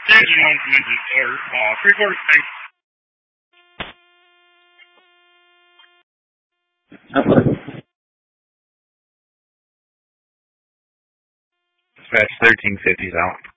Engine 1 from engine, or 3/4 tank. Dispatch 1350's out.